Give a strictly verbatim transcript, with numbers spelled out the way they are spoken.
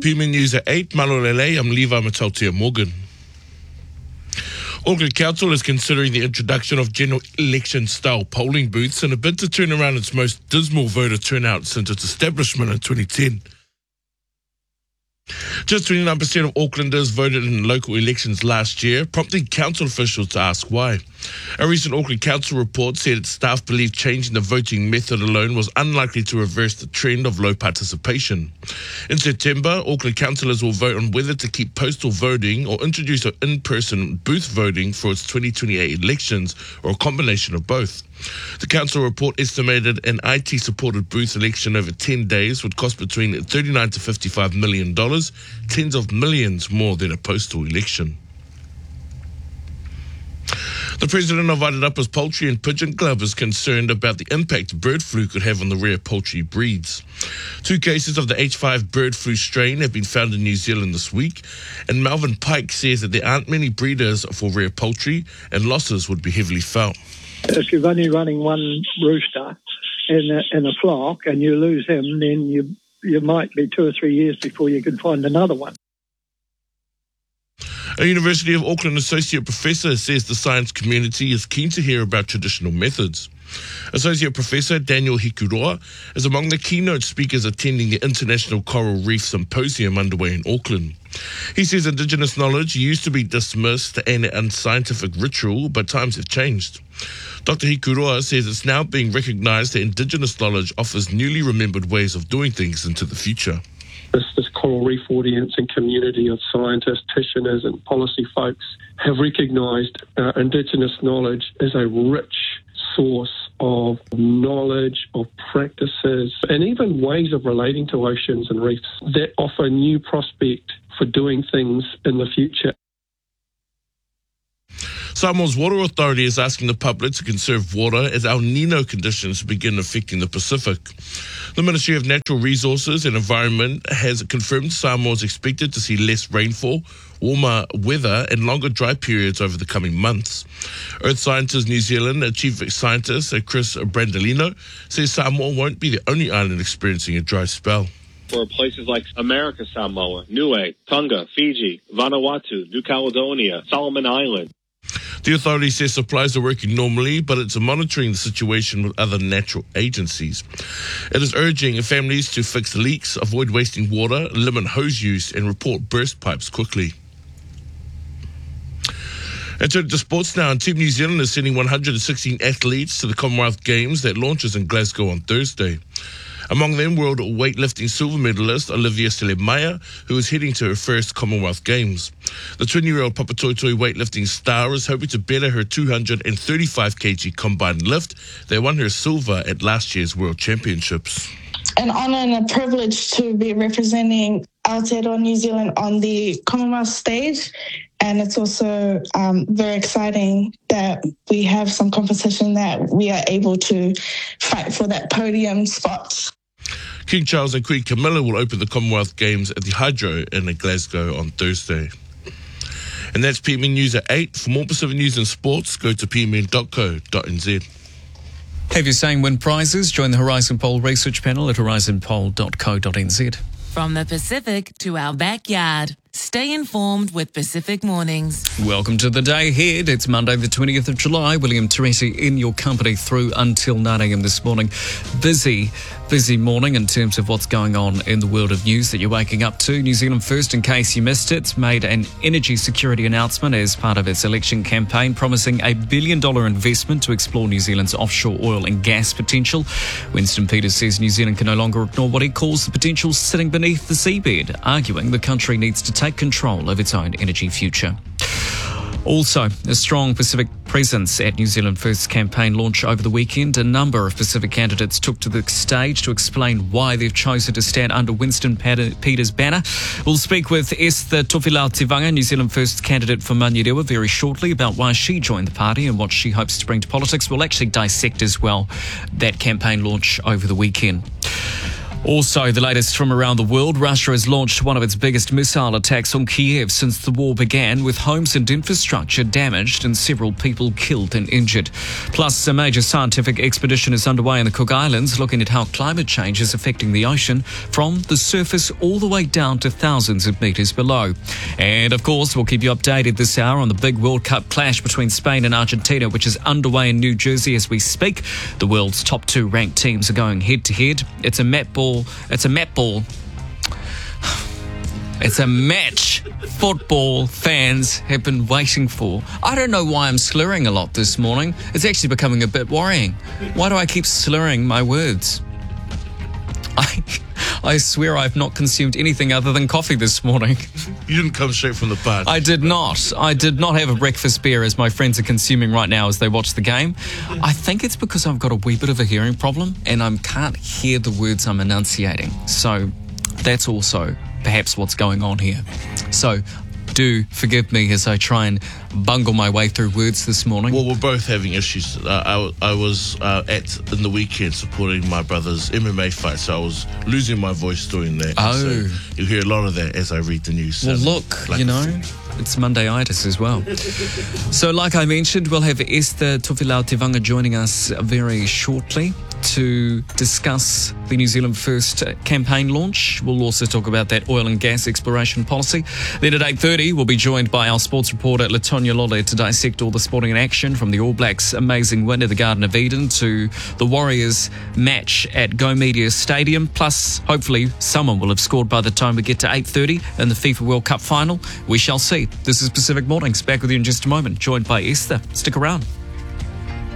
P M News at eight, Malolele, I'm Levi Matautia Morgan. Auckland Council is considering the introduction of general election-style polling booths in a bid to turn around its most dismal voter turnout since its establishment in twenty ten. Just twenty-nine percent of Aucklanders voted in local elections last year, prompting council officials to ask why. A recent Auckland Council report said its staff believed changing the voting method alone was unlikely to reverse the trend of low participation. In September, Auckland councillors will vote on whether to keep postal voting or introduce an in-person booth voting for its twenty twenty-eight elections, or a combination of both. The council report estimated an I T-supported booth election over ten days would cost between thirty-nine to fifty-five million dollars, tens of millions more than a postal election. The president of Wairarapa Poultry and Pigeon Club is concerned about the impact bird flu could have on the rare poultry breeds. Two cases of the H five bird flu strain have been found in New Zealand this week, and Melvin Pike says that there aren't many breeders for rare poultry and losses would be heavily felt. If you're only running one rooster in a, in a flock and you lose him, then you you might be two or three years before you can find another one. A University of Auckland associate professor says the science community is keen to hear about traditional methods. Associate Professor Daniel Hikuroa is among the keynote speakers attending the International Coral Reef Symposium underway in Auckland. He says Indigenous knowledge used to be dismissed and an unscientific ritual, but times have changed. Doctor Hikuroa says it's now being recognised that Indigenous knowledge offers newly remembered ways of doing things into the future. This, this coral reef audience and community of scientists, practitioners and policy folks have recognised uh, Indigenous knowledge as a rich source of knowledge, of practices, and even ways of relating to oceans and reefs that offer new prospect for doing things in the future. Samoa's Water Authority is asking the public to conserve water as El Nino conditions begin affecting the Pacific. The Ministry of Natural Resources and Environment has confirmed Samoa is expected to see less rainfall, warmer weather and longer dry periods over the coming months. Earth Sciences New Zealand Chief Scientist Chris Brandolino says Samoa won't be the only island experiencing a dry spell. For places like America Samoa, Niue, Tonga, Fiji, Vanuatu, New Caledonia, Solomon Island. The authority says supplies are working normally, but it's monitoring the situation with other natural agencies. It is urging families to fix leaks, avoid wasting water, limit hose use, and report burst pipes quickly. And turning to sports now, and Team New Zealand is sending one hundred sixteen athletes to the Commonwealth Games that launches in Glasgow on Thursday. Among them, world weightlifting silver medalist Olivia Selemaya, who is heading to her first Commonwealth Games. The twenty-year-old Papatoetoe weightlifting star is hoping to better her two hundred thirty-five kilogram combined lift. They won her silver at last year's World Championships. An honour and a privilege to be representing Aotearoa New Zealand on the Commonwealth stage. And it's also um, very exciting that we have some competition that we are able to fight for that podium spot. King Charles and Queen Camilla will open the Commonwealth Games at the Hydro in Glasgow on Thursday. And that's P M N News at eight. For more Pacific news and sports, go to p m n dot co dot n z. Have your say and win prizes? Join the Horizon Poll research panel at horizon poll dot co dot n z. From the Pacific to our backyard, stay informed with Pacific Mornings. Welcome to the day ahead. It's Monday the twentieth of July. William Teresi in your company through until nine a m this morning. Busy, busy morning in terms of what's going on in the world of news that you're waking up to. New Zealand First, in case you missed it, made an energy security announcement as part of its election campaign, promising a billion dollar investment to explore New Zealand's offshore oil and gas potential. Winston Peters says New Zealand can no longer ignore what he calls the potential sitting beneath the seabed, arguing the country needs to take control of its own energy future. Also, a strong Pacific presence at New Zealand First's campaign launch over the weekend. A number of Pacific candidates took to the stage to explain why they've chosen to stand under Winston Peters' banner. We'll speak with Esther Tofilau Tivanga, New Zealand First candidate for Manurewa, very shortly about why she joined the party and what she hopes to bring to politics. We'll actually dissect as well that campaign launch over the weekend. Also, the latest from around the world, Russia has launched one of its biggest missile attacks on Kiev since the war began, with homes and infrastructure damaged and several people killed and injured. Plus, a major scientific expedition is underway in the Cook Islands, looking at how climate change is affecting the ocean from the surface all the way down to thousands of metres below. And, of course, we'll keep you updated this hour on the big World Cup clash between Spain and Argentina, which is underway in New Jersey as we speak. The world's top two ranked teams are going head-to-head. It's a mat ball It's a mat ball. It's a match football fans have been waiting for. I don't know why I'm slurring a lot this morning. It's actually becoming a bit worrying. Why do I keep slurring my words? I, I swear I've not consumed anything other than coffee this morning. You didn't come straight from the bar. I did not. I did not have a breakfast beer as my friends are consuming right now as they watch the game. I think it's because I've got a wee bit of a hearing problem and I can't hear the words I'm enunciating. So that's also perhaps what's going on here. So do forgive me as I try and bungle my way through words this morning. Well, we're both having issues. Uh, I, I was uh, at in the weekend supporting my brother's M M A fight, so I was losing my voice doing that. Oh. So you hear a lot of that as I read the news. Well, So, look, like you a know, fool. it's Monday-itis as well. So like I mentioned, we'll have Esther Tofilau-Tivanga joining us very shortly to discuss the New Zealand First campaign launch. We'll also talk about that oil and gas exploration policy. Then at eight thirty, we'll be joined by our sports reporter, Latonya Lole, to dissect all the sporting in action from the All Blacks' amazing win at the Garden of Eden to the Warriors' match at Go Media Stadium. Plus, hopefully, someone will have scored by the time we get to eight thirty in the FIFA World Cup final. We shall see. This is Pacific Mornings. Back with you in just a moment, joined by Esther. Stick around.